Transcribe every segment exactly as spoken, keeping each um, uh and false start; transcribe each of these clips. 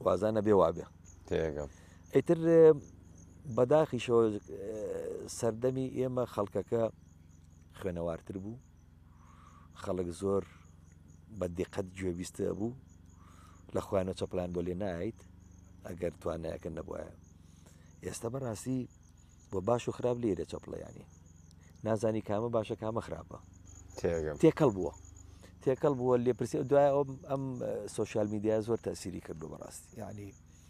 وازانە بێ وابێ تێگەم ئیتر بەداخیشەوە سەردەمی ئێمە خەڵکەکە خوێنەوارتر بوو خەڵک زۆر بە دقت گوێبیستە بوو لە خوانە چەپلان بۆ لێ نایت ئەگەر توانایەکە نەبووە ئێستا بەڕاستی بۆ باش و خراپ لێرە چەپڵەیانی نازانی کامە باشە کامە خراپە تێکەڵ بووە تێکەڵ بووە لێپرسی دوای ئەم سوۆشیال میدیا زۆر تەسیری کردو بەڕاستی یعنی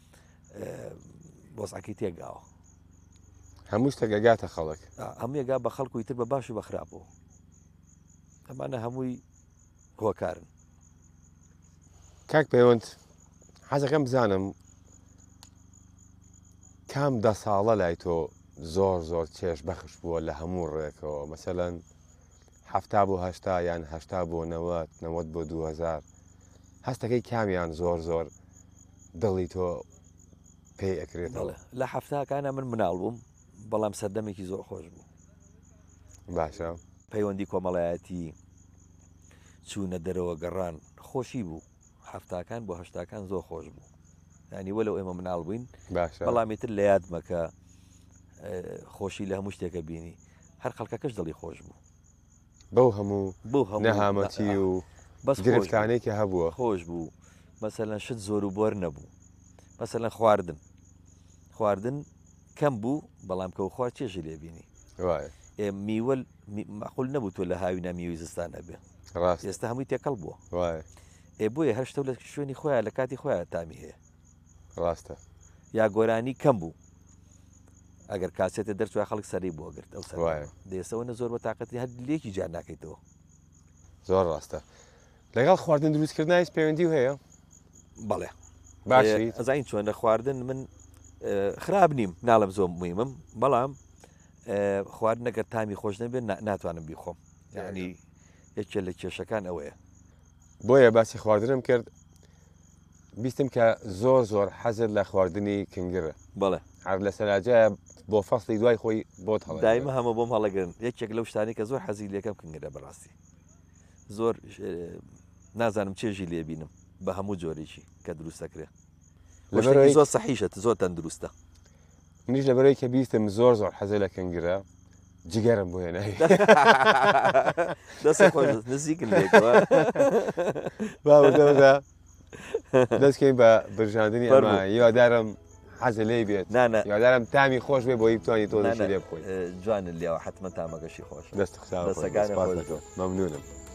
بۆزعکی تێگاوە هەموو شتێگەگاتە خەڵک هەموو ێگا بە خەڵکوی تر بە باش و بە خراپەوە ئەمانە هەمووی هۆکارن کاک پەیوەند حەزەکەم بزانم کام دە ساڵە لای تۆ زۆر زۆر چێش بەخش بووە لە هەموو ڕێکەوە مەسەلەن هەفتا بۆ هەشتا یان هەشتا بۆ نەوەت نەوەت بۆ دوهزار هەستەکەی کامیان زۆر زۆر دڵی تۆ پێی ئەکرێتەوە لە هەفتاکانە من مناڵ بووم بەڵام سەردەمێکی زۆر خۆش بوو باشە پەیوەندی کۆمەڵایەتی چوونە دەرەوە گەڕان خۆشی بوو هەفتاکان بۆ هەشتاکان زۆر خۆش بوو ینی وەلو ئێمە مناڵ بووین بەڵامیتر لە یادمەکە خۆشی لە هەموو شتێکە بینی هەر خەڵکەکەش دڵی خۆش بوو بەو هەموو بۆ نەهامەتی و بەس گرفتانێکی هەبووە خۆش بوو مەسەلەن شت زۆر و بۆر نەبوو مەسەلەن خواردن خواردن کەم بوو بەڵام کە و خوارد چێژی لێبینی میوەل مەقول نەبوو تۆ لە هاوی نامیوی زستانە بێ ئێستا هەمووی تێکەڵ بووە ئێ بۆیە هەر شتە لە شوێنی خۆیان لە کاتی خۆیان تامی هەیە ڕاستە یا گۆرانی کەم بوو ئەگەر کاسێتە دەرچوە خەڵک سەری بۆ گرت ئەو دێسەوە زۆر بە تااقەتی هەر لێکی جار ناکەیتەوە زۆر ڕاستە لەگەڵ خواردن دروستکردنایش پەیوەندی هەیە بەڵێ باشی ئەزین چۆن لە خواردن من خراپ نیم ناڵم زۆر مویمم بەڵام خواردنەکە تامی خۆش نەبێت ناتوانم بیخۆم یعنی یەکێ لە کێشەکان ئەوەیە بۆیە باسی خواردنم کرد بیستم کە زۆر زۆر حەزت لە خواردنی کنگرە بەڵێ هەر لە سەلاجایە بۆ فەسڵی دوای خۆی بۆ هەڵ دایمە هەمە بۆم هەڵەگرن یەکێک لەو شتانی کە زۆر حەزی لەکەم کنگرە بەڕاستی زۆر نازانم چێژی لێبینم بە هەموو جۆرێکی کە دروستەکرێ زۆر سەحیشت زۆر تەندروستە منیش لەبەرەوەی کە بیستم زۆر زۆر حەزە لە کنگرە جگەرم بۆ هێنایی دەست خۆش نزیکن لێکەوە باوەدا دەستکەین بە برژاندنی ئەمە هیوادارم حەزە لێ بێت هیوادارم تامی خۆش بێ بۆی بتوانانی تۆ لێ بخۆی جوانن لێەوە حتممە تامەگەشی خۆش دەست قسە مەمنونم